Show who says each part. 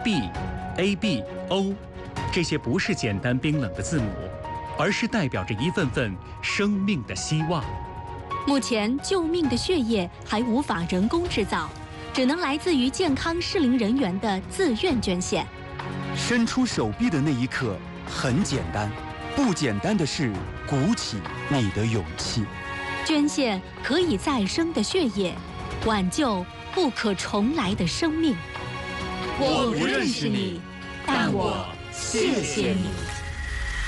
Speaker 1: B、AB、O， 这些不是简单冰冷的字母，而是代表着一份份生命的希望。
Speaker 2: 目前，救命的血液还无法人工制造，只能来自于健康适龄人员的自愿捐献。
Speaker 3: 伸出手臂的那一刻很简单，不简单的是鼓起你的勇气。
Speaker 2: 捐献可以再生的血液，挽救不可重来的生命。
Speaker 4: 我不认识你，但我谢谢你。